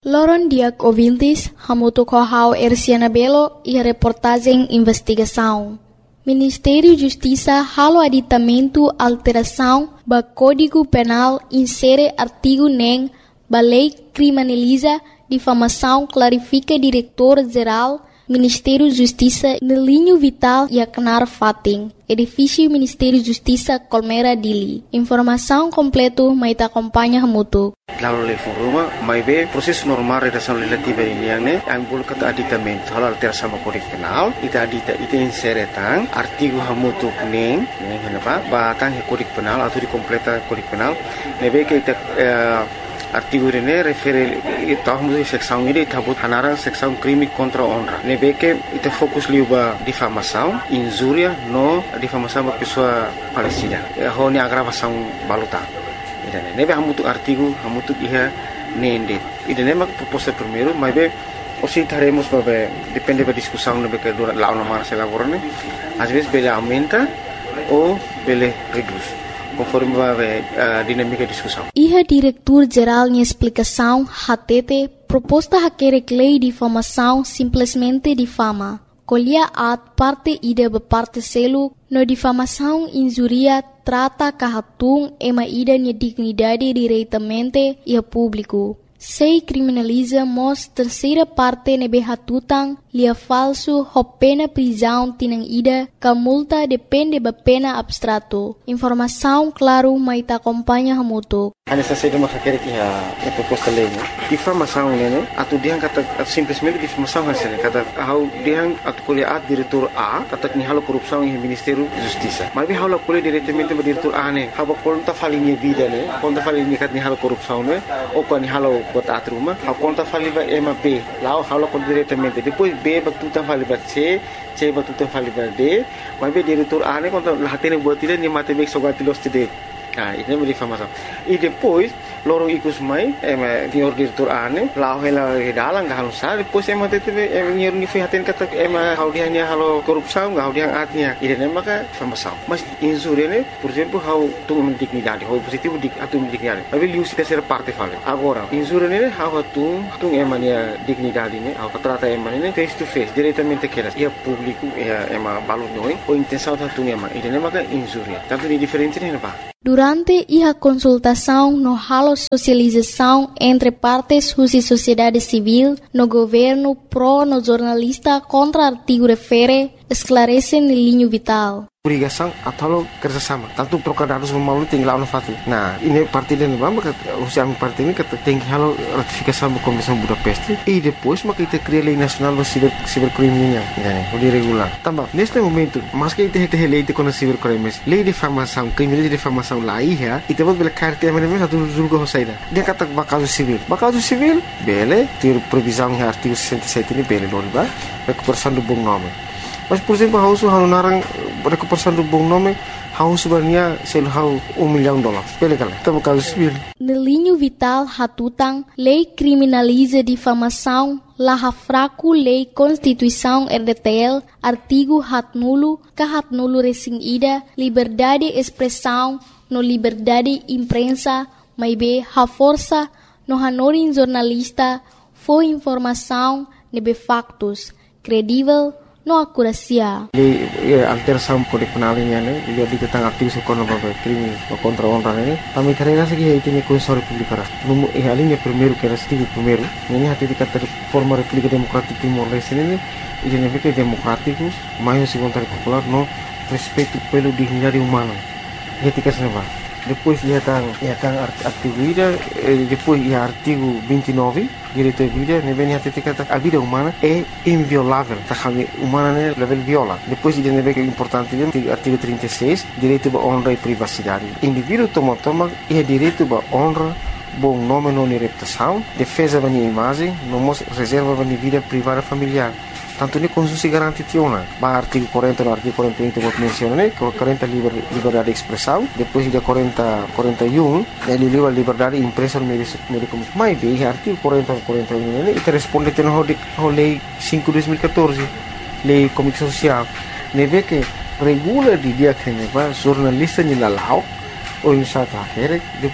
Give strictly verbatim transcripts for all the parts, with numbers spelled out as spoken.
Loron diak ouvintes, hamuto kohau Erciana Belo e a reportagem investigação. Ministério Justiça halo aditamento alteração ba Código Penal insere artigo nem ba lei criminaliza difamação clarifica diretor-geral Ministério Justiça no linho vital e acnar fating. Edifício Ministério Justiça Colmera Dili. Informação completo mai ta acompanha hamuto. Lalu level rumah, mai be proses normal redação legislativa ini yang ne, yang boleh kata aditamento, hal alteração sama Kode Penal, ita adita ita insere tang artigo hamutu neng, neng kenapa? Batang Kode Penal atau di completa Kode Penal, nebe ke ita uh, artigo ini refere ita hamutu seksão ini ita but hanarang seksão crime contra honra. Nebe ke ita fokus liuba difamação, injuria no difamação ba pessoa falecida. Ho ni agravação baluta. Idane nebe hamutu artigo hamutu iha nende idane mak proposta primeiro mas be osi taremos babe depende da discussão nebe que dura lá na marcha laborane às vezes bele aumenta ou bele reduz conforme babe a dinâmica de discussão. Iha diretor geral em explicação hatete proposta haquere lei de difamação simplesmente difama. Colhia at parte ida be parte selo no difamação injuria trata kahatung ema ida nia dignidade diretamente e a público. Sei criminaliza mos terceira parte nebe hatutang lia falso ho pena prisão tinang ida ka multa depende ba pena abstrato. Informação claro mai ta acompanha hamuto. Ana sa seda makakere ki ha e proposta lei. Difamação né, atu diang kata simplesmente difamação hasil kata hau diang atu kuliah diretor A kata ni halo korupsão em Ministério Justiça. Mas bi halo kuliah diretamente ba diretor A ne, haba konta falinha vida ne, konta falinha kat ni halo korupsão ne, ou ko ni halo bota atruma, hau konta faliba M B, lá halo kon diretamente. Depois B batuta faliba C, C batuta faliba D, mas bi diretor A ne konta lahatene buat dia ni matemek sogatilos tide. Ah, ini menjadi difamação. E depois, lorong ikut mai, eh, senhor diretor ane, lau hela dalang gak halusar, depois emang tete, emang nyer ni fihatin kata, emang hau dia ni halo korupsau, gak hau dia artinya. Ini nama ka difamação. Mas insure ne, por exemplo, hau tung mendignidade, hau positivo dik, atu mendignidade. Tapi liu si terceira parte fale. Agora, insure ne, hau tung, tung emang dia dignidade ne, hau trata emang ne, face to face, diretamente keras. Ia público, ia emang balut noi, ou intenção tung emang. Ini nama ka insure. Tanto ni diferente ne apa? Durante a consultação no halo socialização entre partes e sociedade civil, no governo pro no jornalista contra artigo refere, esclarece no linho vital. Obrigação atau kerjasama. Tanto trocar dados melalui tinggal no fati. Nah, ini parti dan bamba usia parti ini kata tinggi halo ratifikasi da Convenção Budapeste e depois maka kita cria lei nacional do ciber cibercrime, né? O regular. Também neste momento, mas que kita tem lei de contra cibercrimes, lei de difamação, crime de difamação lá ia, e temos bela carta mas mesmo satu julga hosaida. Dia kata bakaso civil. Bakaso civil, bele, ter previsão em artigo sessenta e sete ini bele non ba? Recuperação do bom nome. Mas por exemplo, hau su hau narang recuperação do bom nome, hau sebenarnya sel hau um milhão de dólares. Pele kala, tamo caso civil. No linho vital hatutang, lei criminaliza difamação, laha fraco lei Constituição R D T L, artigo hat nulo, ka hat nulo resing ida, liberdade expressão, no liberdade imprensa, mai be ha força, no hanorin jornalista, foi informação, nebe factos, credível, no acuracia. Lei alteração Kode Penal ini ne, dia ditentang aktif sekono babe crime contra honra ne. Kami karena segi itu ni Constituição Republicana. Numu eh alinha primeiro que era artigo primeiro. Ini hati dikata forma República Democrática Timor-Leste ne, ini ne fica democrático, mais se vontade popular no respeito pelo dignidade humana. Ia tika senava. Depois ia tang ia tang artigo ida, depois ia artigo vinte e nove, direito à vida, ne vem hati dikata a vida humana é inviolável. Tá kami humana ne level viola. Depois ia ne vem que é importante dia, artigo trinta e seis, direito à honra e privacidade. Indivíduo toma toma ia direito à honra, bom nome não reputação, defesa da minha imagem, não reserva da minha vida privada familiar. Tanto ni konstitusi garanti tiona, ba artigo quarenta no artigo quarenta e um que menciona, né? quarenta liber, liberdade de expressão, depois de quarenta, quarenta e um, ele livre liberdade de imprensa no meio de comunicação. Mas bem, artigo quarenta, quarenta e um, né? E responde a lei cinco de dois mil e quatorze, lei de comunicação social. Ne vê que regula de dia que ne va jornalista ni lalau, ou em sata akhir, depois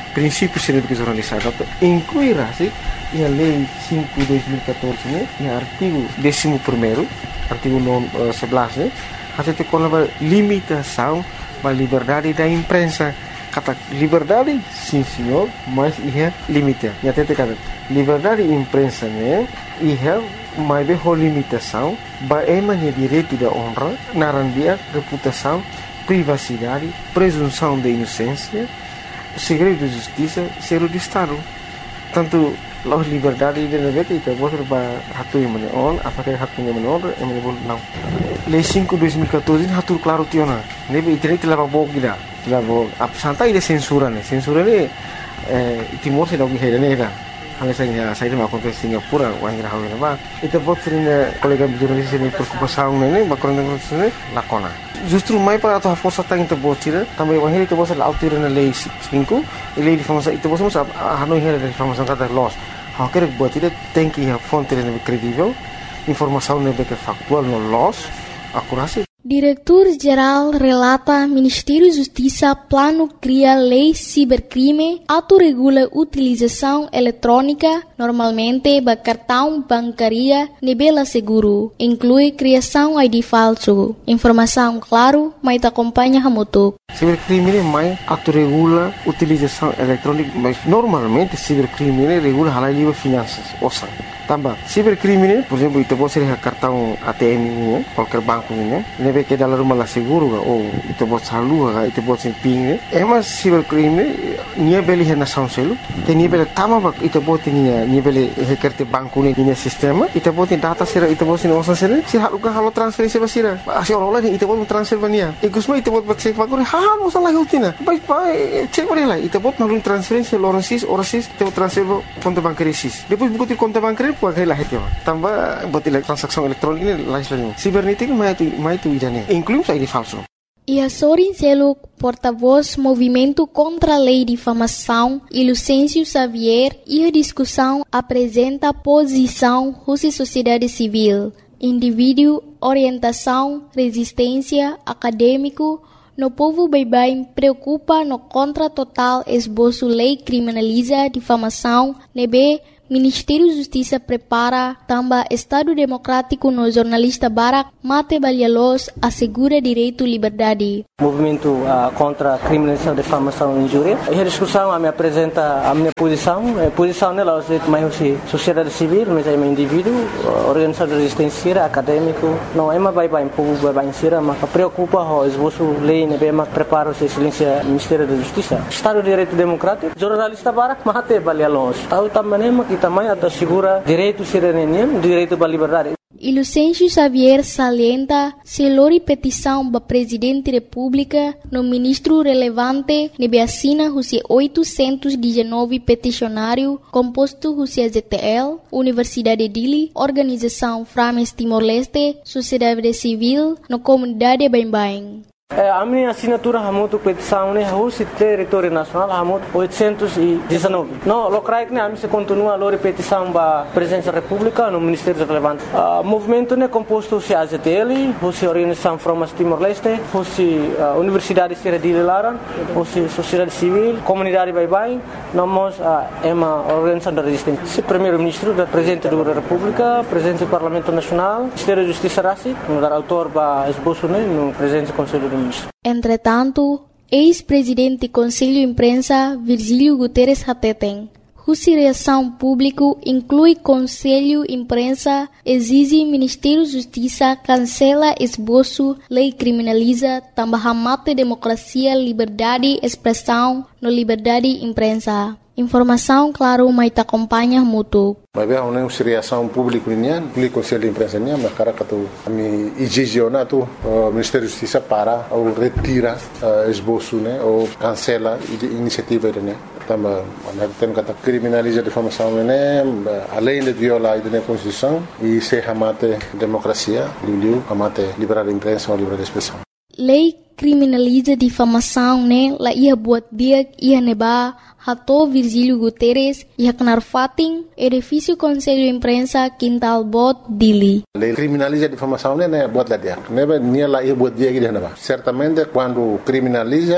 princípios científicos jornalizados, incluirá-se em a Lei cinco de dois mil e catorze, né, em artigo décimo primeiro, artigo sebelas, né, até tem uma limitação da liberdade da imprensa. Kata liberdade, sim senhor, mas é limite. E até tem kata liberdade de imprensa, né, é mas é limitação, é mania direito da honra, narandia, reputação, privacidade, presunção de inocência, segredo de justiça, ser de Estado. Tanto a liberdade de negócio itu bos ba hatu yang menon, apakah hatu yang menon, yang menon não. Lei cinco de dois mil e catorze hatu claro tiona. Nebe internet leva bog gida. Leva ap santai de censura ne. Censura ne eh Timor se dog hera ne da. Hal saya saya ma kontes Singapura wang ira hawe ba. Itu bot sering kolega jurnalis ini preocupação ne ba koran ne lakona. Justru mai para atau força tang itu bot sira, também wang itu bot la autir na lei cinco, lei de informação itu bot sa hanoi hera de informação kata los. Há que buat itu tem que a fonte yang credível, informação yang factual no los, akurasi. Diretor-Geral relata Ministério Justiça plano cria lei cibercrime, autorregula utilização eletrônica, normalmente ba cartão bancaria nebela seguro, inclui criação I D falso. Informação claro, mas acompanha hamutuk. Cibercrime mai autorregula utilização eletrônica, mas normalmente cibercrime regula halal livre finanças, osang. Tambah, cibercrime, por exemplo, itu pode ser cartão A T M ini, qualquer banco ini, nebe que dalam rumah lah seguro, ou itu pode salu, itu pode ser ping, emas cibercrime, nia beli hena sound selu, te nia beli tama bak, itu pode nia nia beli hekerte banco ini nia sistema, itu pode data sira, itu pode osan sira, sira halukan halu transferensi basira, asy orang-orang itu pode transfer bania, ikusma itu pode cek bagore, ha, mosa lagi utina, baik baik, cek boleh lah, itu pode nalun transferensi lorensis, orasis, itu transfer konto bancaria sis, depois buku konto bancaria pakai lah itu, tambah buat transaksi elektronik ini lain lain. Cibernética mais tu mais tu idane, inclui I D falso. E a Sorin Seluk, porta-voz Movimento contra a Lei de Difamação, e Lucêncio Xavier, e a discussão apresenta posição Rússia Sociedade Civil, indivíduo, orientação, resistência, acadêmico, no povo bem-bem preocupa no contra total esboço lei criminaliza difamação, nebe Ministério da Justiça prepara também Estado Democrático no jornalista Barak Mate Balialos assegura direito e liberdade. Movimento uh, contra a criminalização, difamação e injúria. E a discussão a me apresenta a minha posição. A posição nela é mais sociedade civil, mas é um indivíduo, organização de resistência, acadêmico. Não é mais bem bem povo bem bem sira, mas preocupa o esboço lei ne bem mais prepara se excelência Ministério da Justiça. Estado de Direito Democrático, jornalista Barak Mate Balialos. Tahu também que também assegura direito cidadania, direito à liberdade. E Lucêncio Xavier salienta se lori petição ba Presidente da República no ministro relevante nebe assina Rússia oitocentos e dezenove peticionário composto Rússia Z T L, Universidade de Dili, Organização Frames Timor-Leste, Sociedade Civil, no comunidade bem-bem. A minha assinatura é muito petição, né? Rússia território nacional é muito oitocentos e dezenove. Não, locrai que a mim se continua a lor petição da Presidência da República no Ministério relevante. O movimento é composto se a Z T L, Rússia Organização Frames Timor-Leste, Rússia Universidade de Dili Laran, Rússia Sociedade Civil, Comunidade Bye-Bye, nós é uma organização da resistência. Primeiro-Ministro, da Presidente da República, Presidente do Parlamento Nacional, Ministério da Justiça Rassi, no dar autor da esboço no Presidente do Conselho do Entretanto, ex-presidente do Conselho de Imprensa, Virgílio Guterres Hateten, Rússia Reação Público inclui Conselho de Imprensa, exige Ministério da Justiça, cancela esboço, lei criminaliza, também mata democracia, liberdade, expressão, no liberdade de imprensa. Informação, claro, mas te acompanha muito. Mas é uma reação pública nian, público Conselho de Imprensa nian, mas cara que tu ami exige tu Ministério da Justiça para ou retira esboço, né, ou cancela iniciativa né. Também, tem que criminalizar a difamação, né, além de violar a Constituição e se amate democracia, liu amate liberdade de imprensa ou liberdade de expressão. Lei criminaliza difamação, né? La ia buat dia ia neba hato Virgílio Guterres ia kenar fating edifício Conselho de Imprensa Quintal Bot Dili. Lei criminaliza difamação, né? Buat lá dia. Neba nia la ia buat dia que dia neba. Certamente quando criminaliza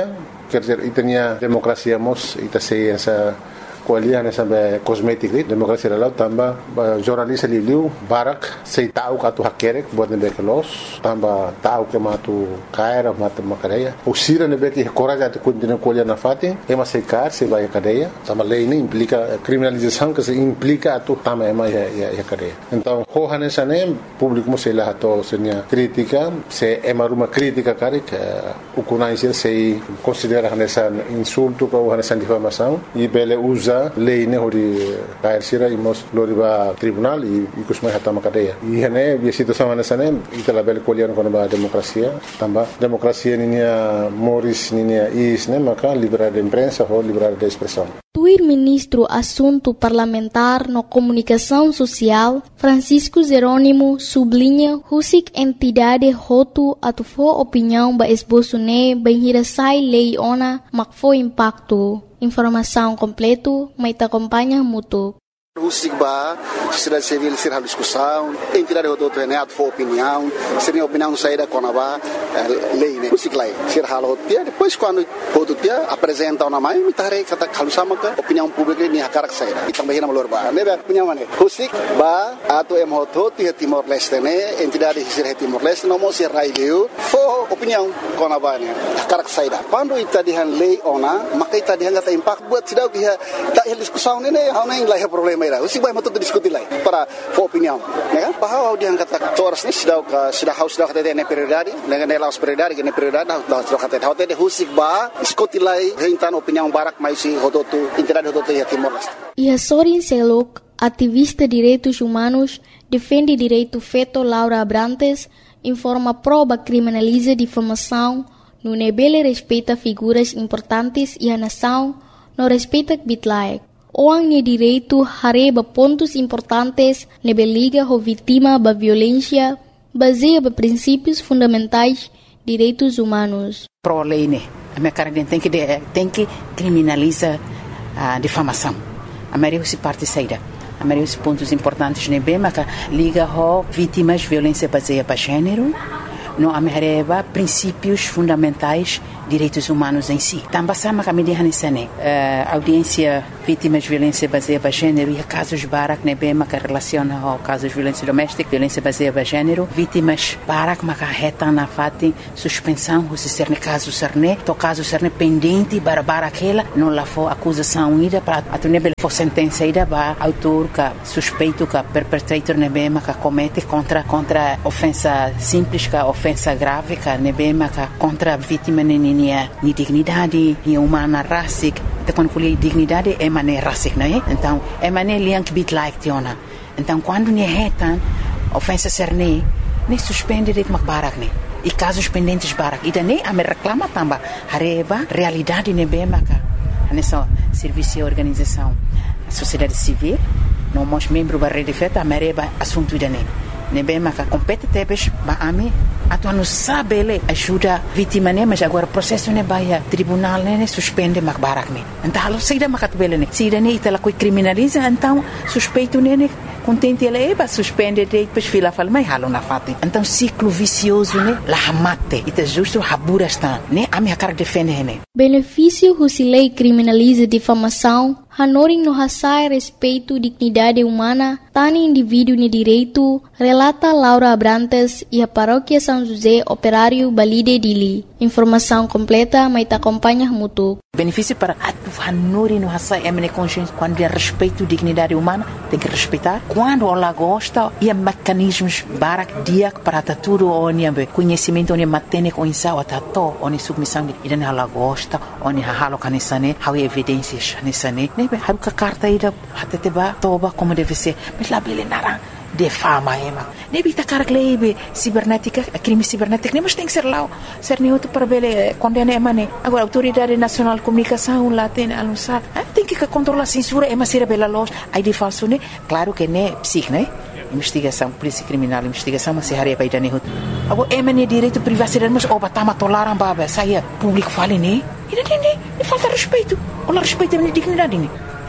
quer dizer, itania demokrasia mos, ita sei essa kualian sampai kosmetik ni demokrasi lalau tambah jurnalis liu barak sei tahu katu hakerek buat nebe kelos tambah tahu ke matu kaira matu makadeia usira nebe que coraja tu continua kualian na fati e mas sei car sei vai cadeia tambah lei ni implica criminalização que se implica tu tambah ema ya ya cadeia então hohan esane público mo sei lá to senia crítica se ema uma crítica carik ukunai sei considera nessa insulto ou nessa difamação e bele usa lei ne hori kair sira imos loriba tribunal e ikus mai hatama cadeia e hene bi situação nessa ne itala bele kolian kono ba demokrasia tamba demokrasia ninia moris ninia is ne maka liberdade de imprensa ou liberdade de expressão. Tuir ministro Assunto Parlamentar no Comunicação Social, Francisco Jerônimo, sublinha husik entidade hotu atufo opinião ba esboço ne benhirasai lei ona makfo impacto. Informação completo, mas te acompanha muito. Husik ba, sociedade civil ser a discussão, entidade rodoto é neto for opinião, seria opinião saída com a ba lei né, husik lá, ser halo dia depois quando rodo dia apresenta uma mãe, me tarei kata kalusama ka opinião pública ni hakarak saída, e também na malor ba, né opinião né, husik ba ato em rodo dia Timor Leste né, entidade ser Timor Leste não mo ser raio, for opinião com a ba né, hakarak saída. Quando ita dihan lei ona, maka ita dihan kata impact buat sidau dia tak diskusão né, hau nem lah problema o si vai mato discutir lá para for opinião né bahwa dia kata toras ni sudah sudah haus sudah kata ne prioridade dengan ne laos prioridade ne prioridade dah sudah kata hotel de husik ba diskutir lá rentan opinião barak mais si hodoto entidade hodoto ya Timor Leste. E Sorin Selok, ativista de direitos humanos, defende direito feito Laura Abrantes, informa prova criminaliza difamação, no nebele respeita figuras importantes e a nação não respeita bitlaek. Orang ni direito hareba pontos importantes nebe liga ho vítima ba violência baseia ba princípios fundamentais direitos humanos. Pro lei né, a minha cara tem que tem que criminaliza a difamação. A maioria se parte saída. A maioria os pontos importantes nebe maka liga ho vítimas violência baseia ba gênero. No amereba princípios fundamentais direitos humanos em si. Também sama kami dihan isane uh, audiência vítimas de violência baseada em gênero e casos barak nebe maka relaciona ao casos de violência doméstica, violência baseada em gênero, vítimas barak maka reta na fati suspensão se ser ne caso serne, to caso serne pendente para aquela não lá for acusação ida para a nebe for sentença ida ba autor ka suspeito ka perpetrator nebe maka comete contra contra ofensa simples ka ofensa grave ka nebe maka contra vítima nini ni dignidade, ni humana rasik, te quando colhe dignidade é mané rasik, não é? Então, é mané liank bit like tiona. Então, quando ni retan ofensa serne, ni suspende de makbarak ni. E casos pendentes barak. E daí a me reclama tamba hareba realidade ne bem maka. Nessa serviço e organização, a sociedade civil, não mos membro da rede feta, a mereba assunto daí. Ne bem maka compete tebes ba ami atuan no sabe ele ajuda vítima né mas agora processo ne baia tribunal né suspende makbarak né então alo seida makatbele né seida né itala coi criminaliza então suspeito né contente ele é suspende depois fila fala mas halo na fati então ciclo vicioso né la mate ita justo habura está né a minha cara defende né benefício se lei criminaliza difamação hanoring no hasai respeito dignidade humana tani indivíduo ne direito relata Laura Abrantes e a paróquia São José Operário Balide Dili. Informação completa, mas te acompanha muito. Benefício para a hanuri no hasai é consciência quando é respeito dignidade humana tem que respeitar quando ela gosta e mecanismos barak dia para tudo onde conhecimento onde matene com insau atato onde submissão e dan ela gosta onde halo kanisane how evidências nisane ne haru ka carta ida hateba toba como deve ser mas lá bele nara de fama ema ne bita carglebe cibernética crime cibernético nem mas tem que ser lá ser neutro para bele condena emane agora autoridade nacional de comunicação lá tem anunciar tem que controlar a censura ema ser bela loja aí de falso né claro que né psic né investigação polícia criminal investigação mas se haria para idane hut agora emane direito privacidade mas oba tama tolaram baba saia público fale né e não tem nem falta respeito ou respeito a dignidade né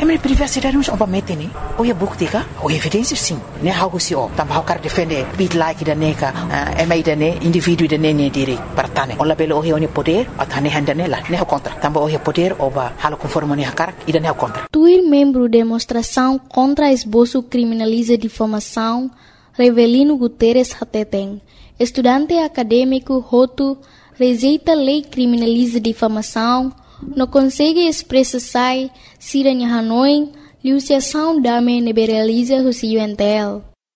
é minha privacidade não é mete né ou é bukti ka ou evidência sim né how se o também how quer defender bit like da neka é mais da né indivíduo da né direito para tane ou labelo o é poder a tane handa né lá né contra também o é poder ou ba halo conforme né cara e da né contra Tuir membro demonstração contra esboço criminaliza difamação Revelino Guterres Hateteng estudante acadêmico Hotu rejeita lei criminaliza difamação não consegue expressar se a Hanoi liuciação dame liberaliza o C U N T L.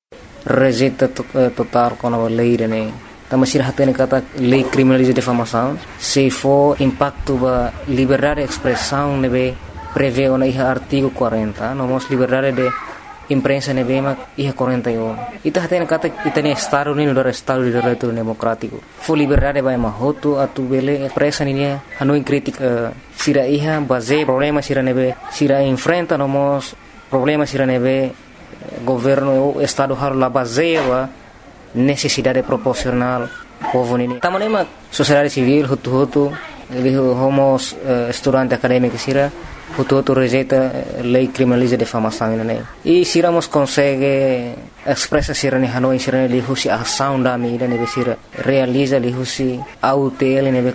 Rejeita total com a lei, né? Também se hatene kata lei criminaliza difamação, se for impacto ba liberdade de expressão, nebe prevê o na artigo quarenta, nomos liberdade de imprensa nebe ma iha quarenta e um. Ita hatene kata itane estado ni no estado de direito democrático. For liberdade ba ma hotu atu bele presa ni Hanoi crítica sira iha base problema sira nebe sira enfrenta nomos problema sira nebe governo o estado har la base ba necessidade proporcional povo nini tamanema sociedade civil hutu hutu liho homos uh, estudante acadêmico sira hutu hutu rejeita lei criminaliza difamação nini e siramos consegue expressa sira ni Hanoi sira liho si ação da medida nebe sira realiza liho si autel nebe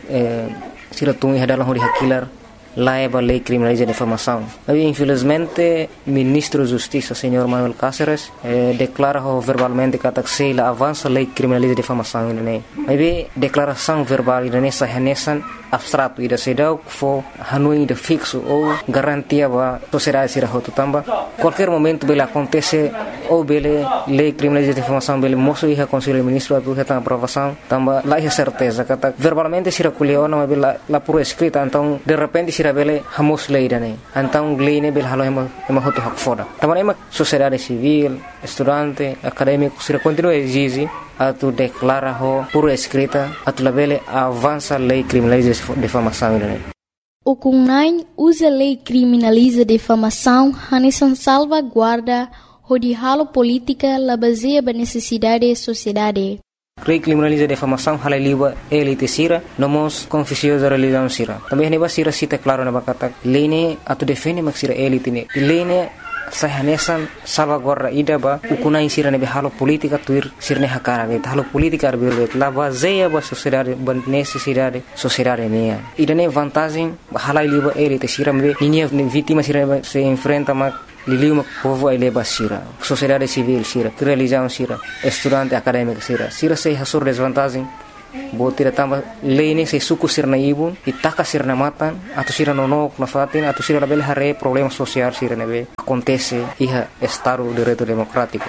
sira tungi hadalang hori hakilar laiba lei criminaliza difamação. Mas infelizmente ministro da Justiça, senhor Manuel Cáceres, eh, declara verbalmente que a avança lei criminaliza difamação né. Mas declaração verbal nessa renesan abstrato ida sedau fo Hanoi de fixo ou garantia ba sociedade sira hotu tamba qualquer momento bela acontece ou bele lei criminaliza difamação bele moço e conselho ministro atu reta aprovação tamba lá é certeza que verbalmente sira culiona mas bela la por escrita então de repente sira bele hamos lei dane então lei ne bele halo ema ema hotu hak foda tamba ema sociedade civil estudante acadêmico sira continua exige atu declara ho por escrita atu labele avança lei criminaliza difamação né. O Cunhain usa lei criminaliza difamação hanesan salvaguarda o de halo política la baseia ba necessidade da sociedade. Lei criminaliza difamação hala liba elite sira nomos confusiosa religião sira. Também neba sira cita claro na bakata lei ne atu defende mak sira elite ne. Lei ne sahanesan salvaguarda ida ba ukunai sira nebe halo politika tuir sirne hakara ge halo politika arbirbe la baseia ba sociedade ba necessidade sociedade ne ida ne vantagem hala liba elite sira me ninha vítima sira se enfrenta ma liliu povo ai leba sira sociedade civil sira religião sira estudante acadêmico sira sira se hasur desvantagem botira tamba lei se suku sirna ibun itaka sirna matan atau sira nonok na fatin atau sira label hare problema social sira nebe acontece iha estado de direito democrático.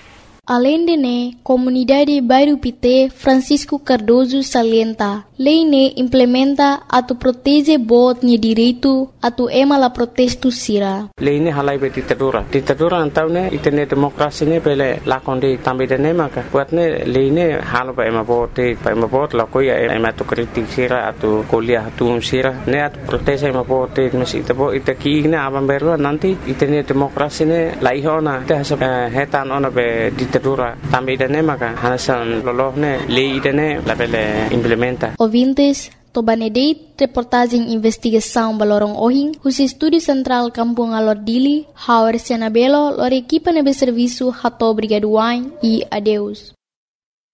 Além de ne, comunidade Bairro Pité Francisco Cardoso salienta, lei ne implementa atu protege bot ni direito atu ema la protesto sira. Lei ne halai be ditadura. Ditadura antau ne itene demokrasi ne bele lakonde tambe de ne maka. Buat ne lei ne halo ba ema bot ba ema bot la koya ema tu kritik sira atu kuliah atu sira ne atu protege ema bot mesi tabo itaki ne aban beru nanti itene demokrasi ne laihona te hasa hetan ona be ditadura tambe de ne maka hanasan lolohne lei de ne la bele implementa. Ouvintes, Tobanedeit, reportagem investigação Balorong Ohing, o Estúdio Central Kampung Alordili, Howard Senabelo, lor equipa nebe serviço Hato Brigaduain e adeus.